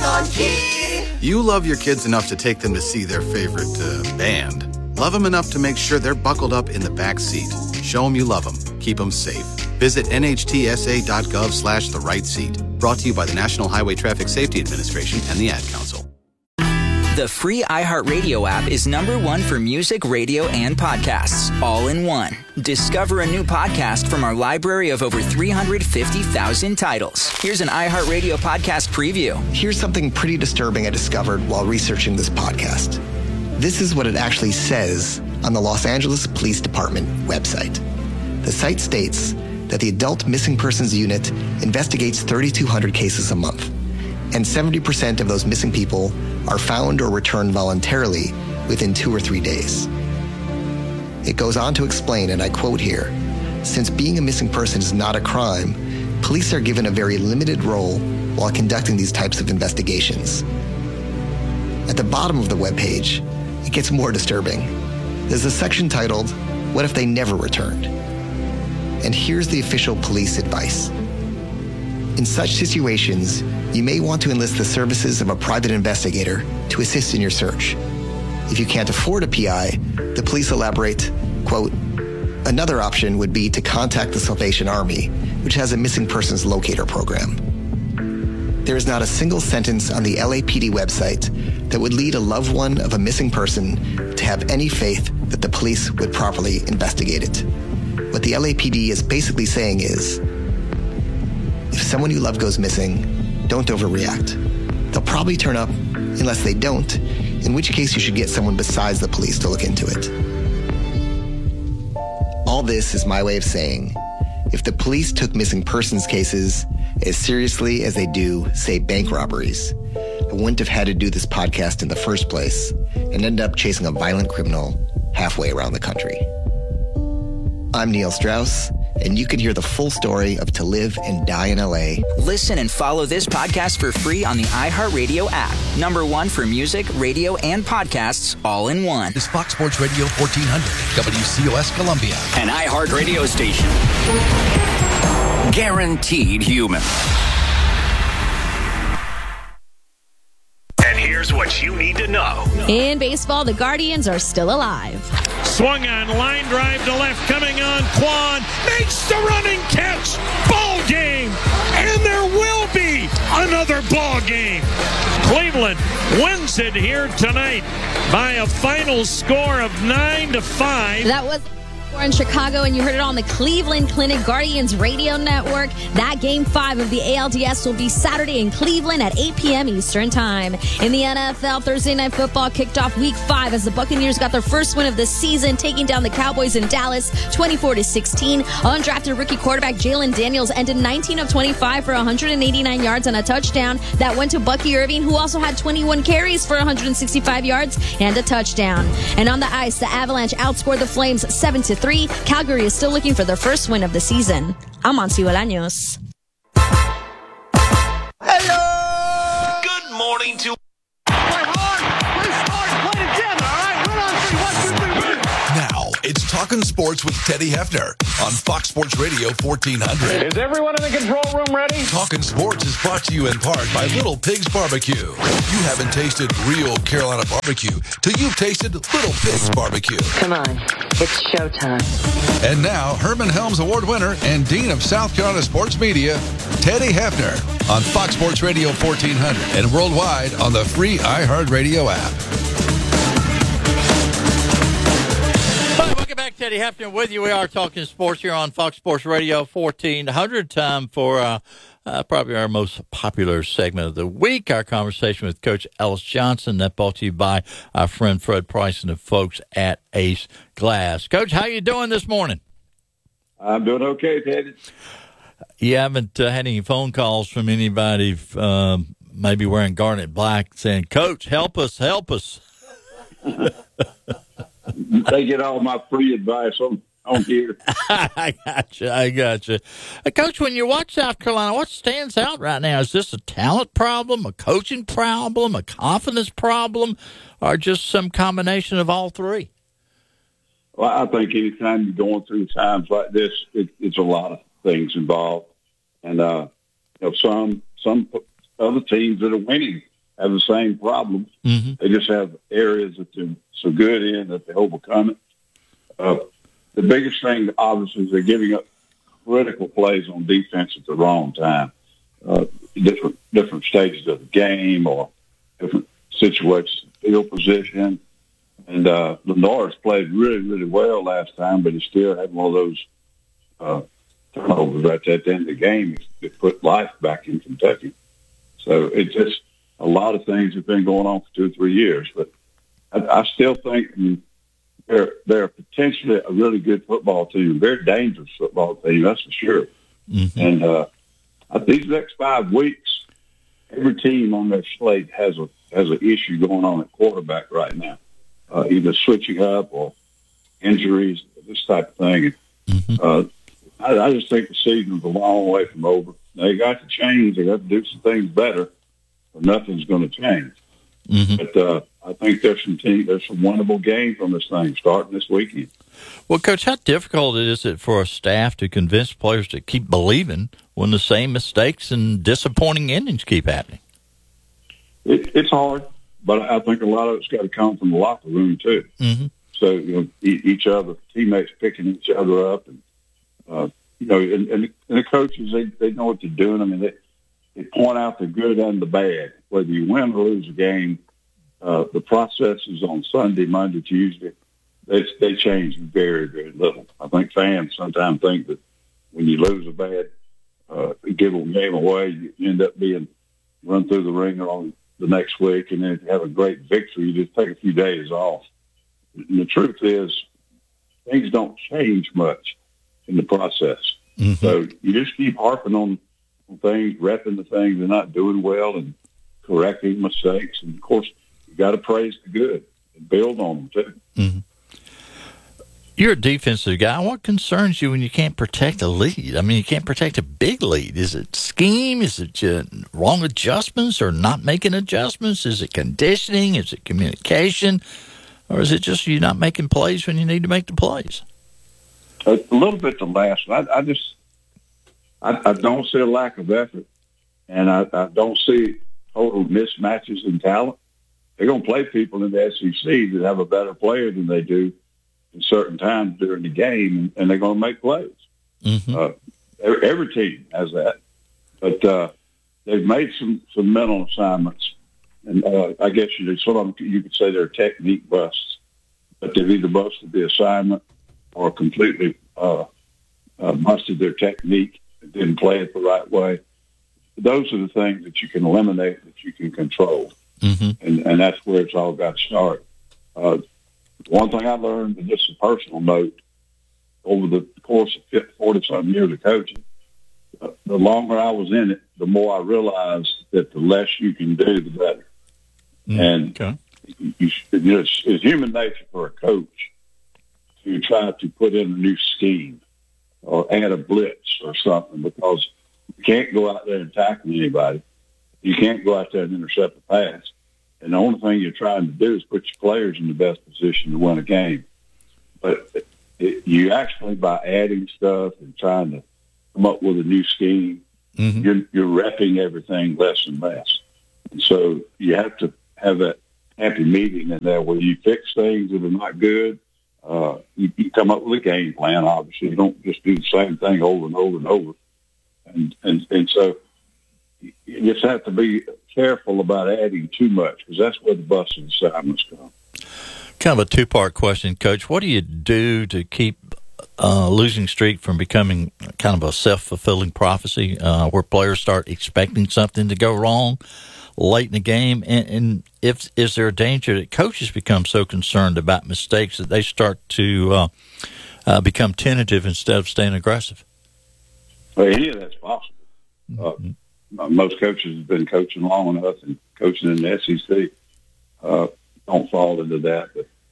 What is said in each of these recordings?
on key. You love your kids enough to take them to see their favorite band. Love them enough to make sure they're buckled up in the back seat. Show them you love them. Keep them safe. Visit nhtsa.gov/the right seat. Brought to you by the National Highway Traffic Safety Administration and the Ad Council. The free iHeartRadio app is #1 for music, radio, and podcasts, all in one. Discover a new podcast from our library of over 350,000 titles. Here's an iHeartRadio podcast preview. Here's something pretty disturbing I discovered while researching this podcast. This is what it actually says on the Los Angeles Police Department website. The site states that the Adult Missing Persons Unit investigates 3,200 cases a month, and 70% of those missing people are found or returned voluntarily within 2 or 3 days. It goes on to explain, and I quote here, since being a missing person is not a crime, police are given a very limited role while conducting these types of investigations. At the bottom of the webpage, it gets more disturbing. There's a section titled, What If They Never Returned? And here's the official police advice. In such situations, you may want to enlist the services of a private investigator to assist in your search. If you can't afford a PI, the police elaborate, quote, another option would be to contact the Salvation Army, which has a missing persons locator program. There is not a single sentence on the LAPD website that would lead a loved one of a missing person to have any faith that the police would properly investigate it. What the LAPD is basically saying is, if someone you love goes missing, don't overreact. They'll probably turn up unless they don't, in which case you should get someone besides the police to look into it. All this is my way of saying, if the police took missing persons cases as seriously as they do, say, bank robberies, I wouldn't have had to do this podcast in the first place and end up chasing a violent criminal halfway around the country. I'm Neil Strauss, and you can hear the full story of To Live and Die in LA. Listen and follow this podcast for free on the iHeartRadio app. #1 for music, radio, and podcasts, all in one. Is Fox Sports Radio 1400, WCOS Columbia. An iHeartRadio station. Guaranteed human. And here's what you need to know. In baseball, the Guardians are still alive. Swung on, line drive to left, coming on, Kwan makes the running catch. Ball game. And there will be another ball game. Cleveland wins it here tonight by a final score of 9-5. That was in Chicago, and you heard it on the Cleveland Clinic Guardians radio network. That Game 5 of the ALDS will be Saturday in Cleveland at 8 p.m. Eastern Time. In the NFL, Thursday Night Football kicked off Week 5 as the Buccaneers got their first win of the season, taking down the Cowboys in Dallas 24-16. Undrafted rookie quarterback Jalen Daniels ended 19 of 25 for 189 yards and a touchdown. That went to Bucky Irving, who also had 21 carries for 165 yards and a touchdown. And on the ice, the Avalanche outscored the Flames 7-3. Calgary is still looking for their first win of the season. I'm Monty Bolaños. Hello! Good morning to... Now, it's Talkin' Sports with Teddy Hefner on Fox Sports Radio 1400. Is everyone in the control room ready? Talkin' Sports is brought to you in part by Little Pig's Barbecue. You haven't tasted real Carolina barbecue till you've tasted Little Pig's Barbecue. Come on, it's showtime. And now, Herman Helms Award winner and Dean of South Carolina Sports Media, Teddy Hefner on Fox Sports Radio 1400 and worldwide on the free iHeartRadio app. Welcome back, Teddy Hefner with you. We are talking sports here on Fox Sports Radio 1400. Time for probably our most popular segment of the week, our conversation with Coach Ellis Johnson. That brought to you by our friend Fred Price and the folks at Ace Glass. Coach, how you doing this morning? I'm doing okay, Teddy. You haven't had any phone calls from anybody maybe wearing garnet black saying, Coach, help us, help us. They get all my free advice on here. I got you. Coach, when you watch South Carolina, what stands out right now? Is this a talent problem, a coaching problem, a confidence problem, or just some combination of all three? Well, I think anytime you're going through times like this, it's a lot of things involved. And, some other teams that are winning have the same problems. Mm-hmm. They just have areas that they're so good in that they overcome it. The biggest thing, obviously, is they're giving up critical plays on defense at the wrong time. Different stages of the game or different situations, field position. And Lenoir's played really, really well last time, but he still had one of those turnovers right at the end of the game that put life back in Kentucky. So it's just a lot of things have been going on for 2 or 3 years. But I still think they're potentially a really good football team, a very dangerous football team, that's for sure. Mm-hmm. And these next 5 weeks, every team on their slate has an issue going on at quarterback right now, either switching up or injuries, this type of thing. Mm-hmm. I just think the season's a long way from over. They got to change. They got to do some things better, or nothing's going to change. Mm-hmm. But I think there's some winnable games from this thing starting this weekend. Well, Coach, how difficult is it for a staff to convince players to keep believing when the same mistakes and disappointing endings keep happening? It's hard, but I think a lot of it's got to come from the locker room too. Mm-hmm. So each other teammates picking each other up, and and the coaches they know what they're doing. I mean, they point out the good and the bad. Whether you win or lose a game, the processes on Sunday, Monday, Tuesday, they change very, very little. I think fans sometimes think that when you lose a bad, give a game away, you end up being run through the ringer on the next week, and then if you have a great victory, you just take a few days off. And the truth is, things don't change much in the process. Mm-hmm. So you just keep harping on things, repping the things they're not doing well, and correcting mistakes. And, of course, you got to praise the good and build on them, too. Mm-hmm. You're a defensive guy. What concerns you when you can't protect a lead? I mean, you can't protect a big lead. Is it scheme? Is it wrong adjustments or not making adjustments? Is it conditioning? Is it communication? Or is it just you not making plays when you need to make the plays? A little bit the last one. I don't see a lack of effort, and I don't see total mismatches in talent. They're going to play people in the SEC that have a better player than they do in certain times during the game, and they're going to make plays. Mm-hmm. Every team has that. But they've made some mental assignments, and I guess some of them you could say they're technique busts, but they've either busted the assignment or completely busted their technique and didn't play it the right way. Those are the things that you can eliminate, that you can control. Mm-hmm. And that's where it's all got to start. One thing I learned, and just a personal note, over the course of 40-something years of coaching, the longer I was in it, the more I realized that the less you can do, the better. And it's human nature for a coach to try to put in a new scheme or add a blitz or something, because you can't go out there and tackle anybody. You can't go out there and intercept a pass. And the only thing you're trying to do is put your players in the best position to win a game. But you actually, by adding stuff and trying to come up with a new scheme, mm-hmm. you're repping everything less and less. And so you have to have that happy medium in there where you fix things that are not good. You come up with a game plan, obviously. You don't just do the same thing over and over and over. And so you just have to be careful about adding too much, because that's where the busting assignments come. Kind of a two-part question, Coach. What do you do to keep losing streak from becoming kind of a self-fulfilling prophecy where players start expecting something to go wrong late in the game? And is there a danger that coaches become so concerned about mistakes that they start to become tentative instead of staying aggressive? Well, any of that's possible. Mm-hmm. Most coaches have been coaching long enough and coaching in the SEC don't fall into that.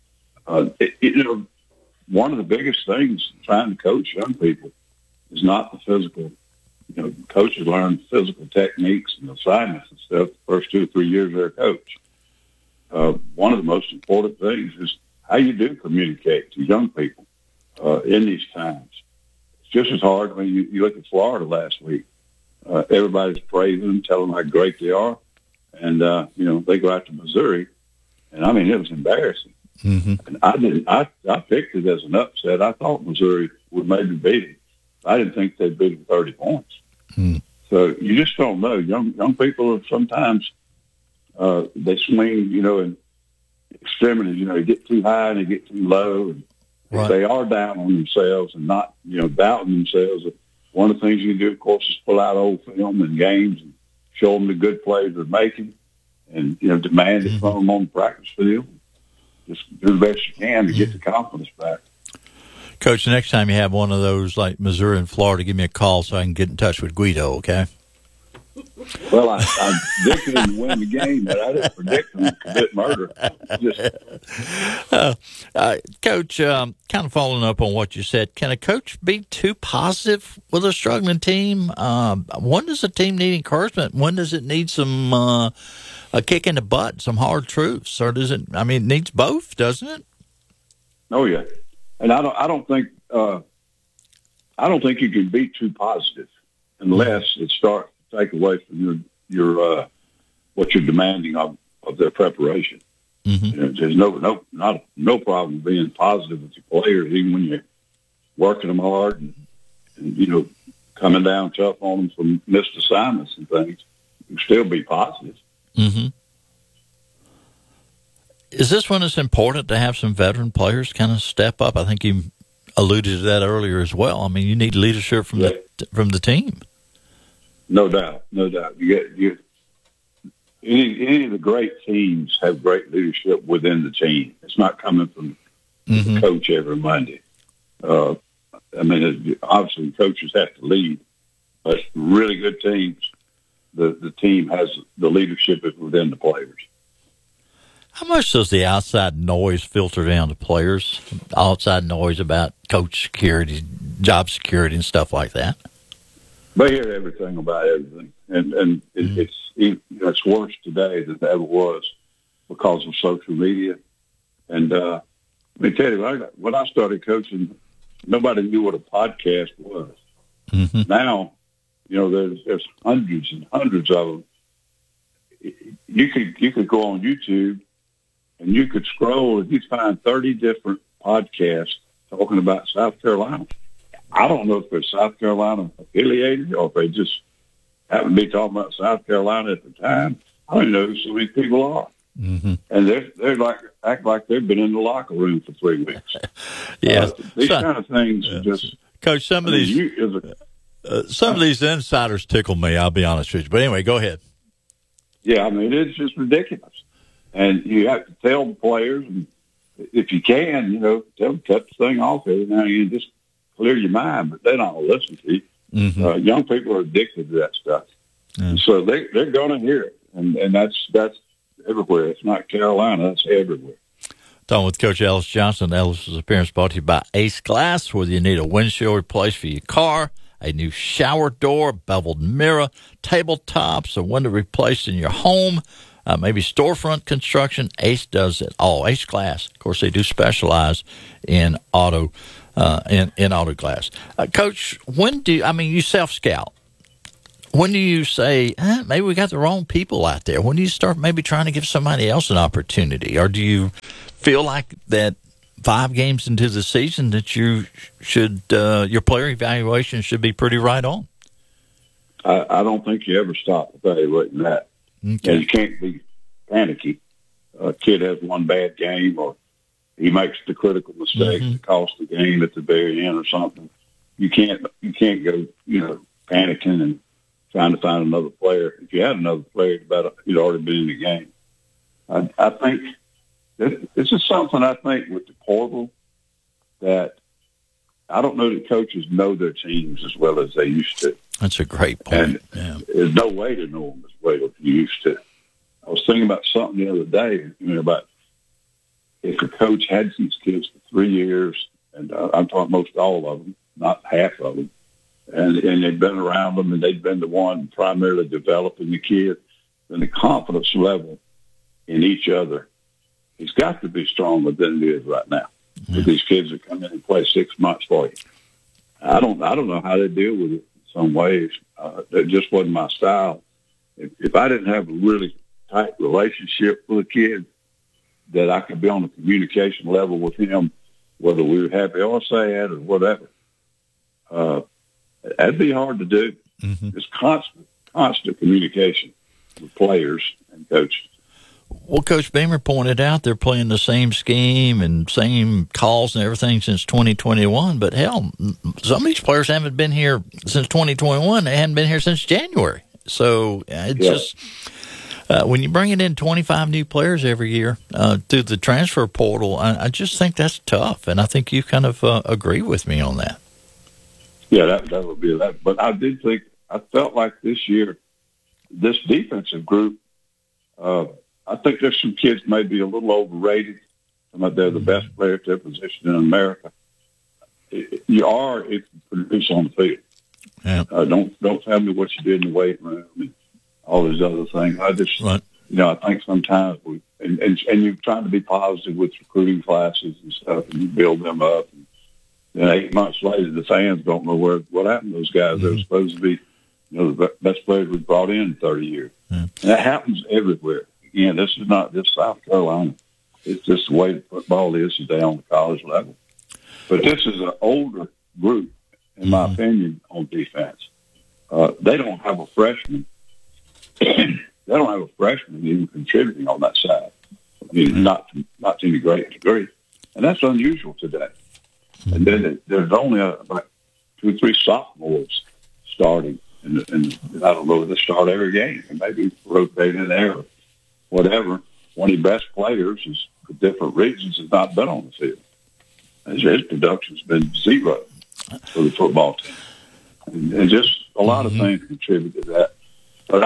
But, one of the biggest things trying to coach young people is not the physical. Coaches learn physical techniques and assignments and stuff the first 2 or 3 years they're a coach. One of the most important things is how you do communicate to young people in these times. It's just as hard when you look at Florida last week. Everybody's praising them, telling them how great they are. And, they go out to Missouri. And, I mean, it was embarrassing. And I picked it as an upset. I thought Missouri would maybe beat it. I didn't think they'd beat them 30 points. So you just don't know. Young people are sometimes they swing, in extremities. They get too high and they get too low. And if they are down on themselves and not, doubting themselves, one of the things you can do, of course, is pull out old film and games and show them the good plays they're making and, demand it from them on the practice field. Just do the best you can to get the confidence back. Coach, the next time you have one of those like Missouri and Florida, give me a call so I can get in touch with Guido, okay? Well, I predicted him to win the game, but I didn't predict him to commit murder. Coach, kind of following up on what you said, can a coach be too positive with a struggling team? When does a team need encouragement? When does it need some a kick in the butt, some hard truths? Or does it, it needs both, doesn't it? Oh, yeah. And I don't think you can be too positive unless it starts to take away from your what you're demanding of their preparation. There's no problem being positive with your players, even when you're working them hard and coming down tough on them from missed assignments and things. You can still be positive. Is this when it's important to have some veteran players kind of step up? I think you alluded to that earlier as well. You need leadership from the team. No doubt. You any of the great teams have great leadership within the team. It's not coming from the coach every Monday. Obviously coaches have to lead, but really good teams, the team has the leadership within the players. How much does the outside noise filter down to players? Outside noise about coach security, job security, and stuff like that? They hear everything about everything, and it's worse today than it ever was because of social media. And let me tell you, when I started coaching, nobody knew what a podcast was. Now, there's hundreds and hundreds of them. You could go on YouTube and you could scroll and you'd find 30 different podcasts talking about South Carolina. I don't know if they're South Carolina affiliated or if they just happen to be talking about South Carolina at the time. I don't know who so many people are. And they're act like they've been in the locker room for 3 weeks. These kind of things are just... Coach, some of these insiders tickle me, I'll be honest with you. But anyway, go ahead. Yeah, it's just ridiculous. And you have to tell the players, and if you can, tell them cut the thing off every now and again, just clear your mind, but they don't listen to you. Young people are addicted to that stuff. And so they're going to hear it. And that's everywhere. It's not Carolina, that's everywhere. Talking with Coach Ellis Johnson. Ellis' appearance brought to you by Ace Glass. Whether you need a windshield replaced for your car, a new shower door, beveled mirror, tabletops, a window replaced in your home, maybe storefront construction, Ace does it all. Ace Glass, of course, they do specialize in auto in auto glass. Coach, when do you self-scout? When do you say, maybe we got the wrong people out there? When do you start maybe trying to give somebody else an opportunity? Or do you feel like that 5 games into the season that you should your player evaluation should be pretty right on? I don't think you ever stop evaluating that. Okay. And you can't be panicky. A kid has one bad game or he makes the critical mistake that costs the game at the very end or something. You can't go, panicking and trying to find another player. If you had another player, you'd already been in the game. I think this is something I think with the portal that I don't know that coaches know their teams as well as they used to. That's a great point. And there's no way to know them as well as you used to. I was thinking about something the other day, about if a coach had these kids for 3 years, and I'm talking most all of them, not half of them, and they'd been around them and they'd been the one primarily developing the kid, then the confidence level in each other has got to be stronger than it is right now. With these kids that come in and play 6 months for you. I don't know how they deal with it in some ways. That just wasn't my style. If I didn't have a really tight relationship with a kid, that I could be on a communication level with him, whether we were happy or sad or whatever. That'd be hard to do. Mm-hmm. It's constant communication with players and coaches. Well, Coach Beamer pointed out they're playing the same scheme and same calls and everything since 2021. But, hell, some of these players haven't been here since 2021. They haven't been here since January. So it's just when you bring in 25 new players every year through the transfer portal, I just think that's tough. And I think you kind of agree with me on that. Yeah, that would be that. But I felt like this year, this defensive group, I think there's some kids maybe a little overrated. They're the best player at their position in America. You are if you produce on the field. Yeah. Don't tell me what you did in the weight room and all these other things. I just, I think sometimes and you're trying to be positive with recruiting classes and stuff, and you build them up. And then 8 months later, the fans don't know what happened to those guys. Mm-hmm. They're supposed to be, the best players we brought in 30 years. Yeah. And that happens everywhere. Again, this is not just South Carolina. It's just the way football is today on the college level. But this is an older group, in my opinion, on defense. They don't have a freshman. They don't have a freshman even contributing on that side. I mean, not to any great degree. And that's unusual today. And then there's only about 2 or 3 sophomores starting. And I don't know if they start every game. And maybe rotate in there or whatever. One of the best players, is for different reasons, has not been on the field. His production's been zero for the football team. And just a lot of things contribute to that. But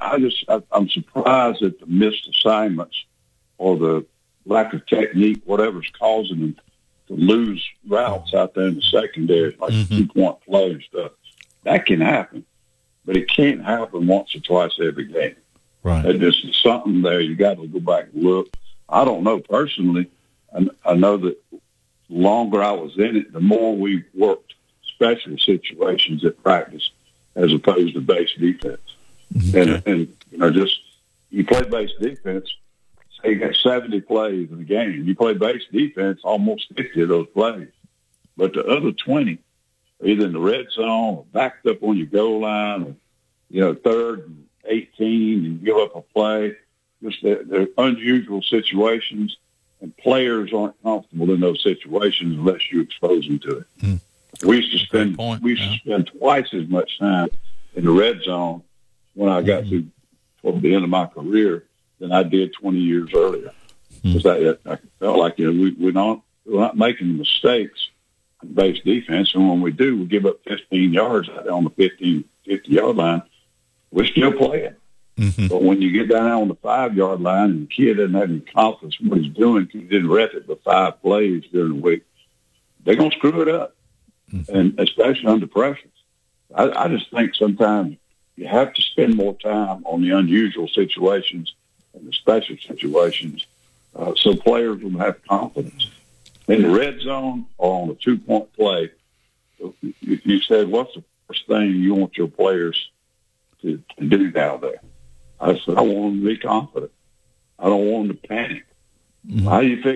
I'm surprised at the missed assignments or the lack of technique, whatever's causing them to lose routes out there in the secondary, like 2-point play and stuff. That can happen, but it can't happen once or twice every game. Right. There's something there. You got to go back and look. I don't know personally. I know that the longer I was in it, the more we worked special situations at practice as opposed to base defense. Okay. And just you play base defense, say you got 70 plays in a game. You play base defense, almost 50 of those plays. But the other 20, either in the red zone or backed up on your goal line, or, 3rd and 18, and give up a play. Just they're unusual situations, and players aren't comfortable in those situations unless you expose them to it. We used to spend twice as much time in the red zone when I got to toward the end of my career than I did 20 years earlier. Because I felt like we're not making mistakes in base defense, and when we do, we give up 15 yards out there on the 50-yard line. We're still playing. But when you get down on the 5-yard line and the kid doesn't have any confidence in what he's doing because he didn't rep it but 5 plays during the week, they're going to screw it up, and especially under pressure. I just think sometimes you have to spend more time on the unusual situations and the special situations so players will have confidence. In the red zone or on a 2-point play, you said, what's the first thing you want your players to do down there? I said, I want them to be confident. I don't want them to panic. How do you fix